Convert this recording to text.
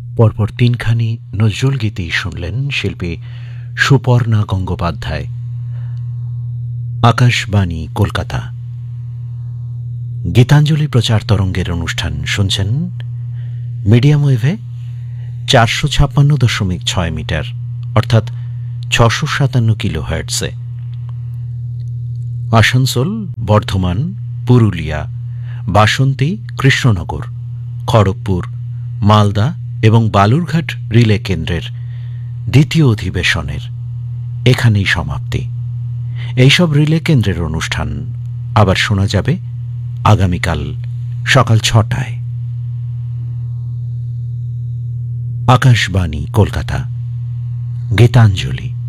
পরপর তিনখানি নজরুল গীতি শুনলেন শিল্পী সুপর্ণা গঙ্গোপাধ্যায়। আকাশবাণী কলকাতা গীতাঞ্জলি প্রচার তরঙ্গের অনুষ্ঠান শুনছেন মিডিয়াম ওয়েভে 456.6 মিটার অর্থাৎ 657 কিলোহার্টজে। আসানসোল, বর্ধমান, পুরুলিয়া, বাসন্তী, কৃষ্ণনগর, খড়গপুর, মালদা এবং বালুরঘাট রিলে কেন্দ্রের দ্বিতীয় অধিবেশনের এখানেই সমাপ্তি। এইসব রিলে কেন্দ্রের অনুষ্ঠান আবার শোনা যাবে আগামীকাল সকাল 6টায়। আকাশবাণী কলকাতা গীতাঞ্জলি।